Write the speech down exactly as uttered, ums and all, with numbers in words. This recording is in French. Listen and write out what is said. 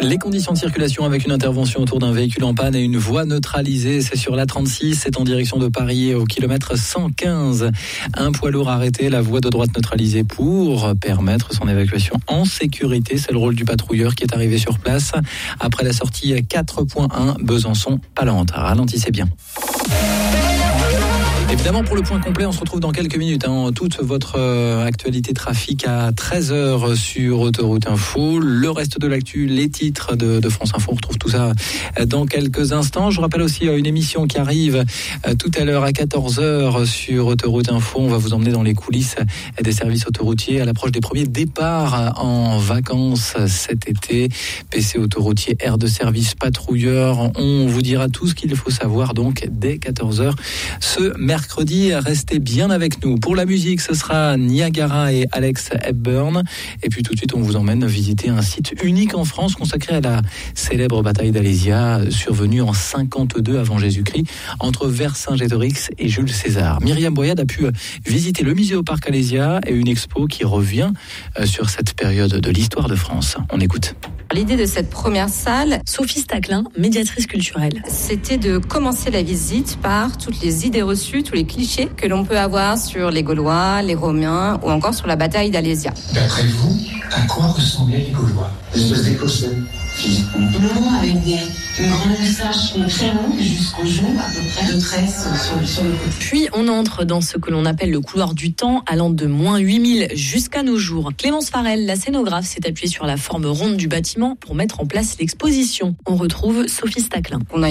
Les conditions de circulation avec une intervention autour d'un véhicule en panne et une voie neutralisée, c'est sur l'A trente-six, c'est en direction de Paris au kilomètre cent quinze. Un poids lourd arrêté, la voie de droite neutralisée pour permettre son évacuation en sécurité. C'est le rôle du patrouilleur qui est arrivé sur place. Après la sortie quatre point un, Besançon-Palente. Ralentissez bien. Évidemment, pour le point complet, on se retrouve dans quelques minutes. Hein, toute votre euh, actualité trafic à treize heures sur Autoroute Info. Le reste de l'actu, les titres de, de France Info, on retrouve tout ça dans quelques instants. Je vous rappelle aussi euh, une émission qui arrive euh, tout à l'heure à quatorze heures sur Autoroute Info. On va vous emmener dans les coulisses des services autoroutiers à l'approche des premiers départs en vacances cet été. P C autoroutier, aire de service, patrouilleur. On vous dira tout ce qu'il faut savoir donc dès quatorze heures ce mercredi. Mercredi, restez bien avec nous. Pour la musique, ce sera Niagara et Alex Hepburn. Et puis tout de suite, on vous emmène visiter un site unique en France consacré à la célèbre bataille d'Alésia, survenue en cinquante-deux avant Jésus-Christ, entre Vercingétorix et Jules César. Myriam Boyade a pu visiter le musée au parc Alésia et une expo qui revient sur cette période de l'histoire de France. On écoute. L'idée de cette première salle, Sophie Staclin, médiatrice culturelle, c'était de commencer la visite par toutes les idées reçues, tous les clichés que l'on peut avoir sur les Gaulois, les Romains ou encore sur la bataille d'Alésia. D'après vous, à quoi ressemblaient les Gaulois? Des espèces d'Écossais, physiquement. Non, avec des, une grande moustache très longue jusqu'au genou, à peu près, de tresses sur, sur le côté. Puis on entre dans ce que l'on appelle le couloir du temps, allant de moins huit mille jusqu'à nos jours. Clémence Farel, la scénographe, s'est appuyée sur la forme ronde du bâtiment pour mettre en place l'exposition. On retrouve Sophie Staclin. On a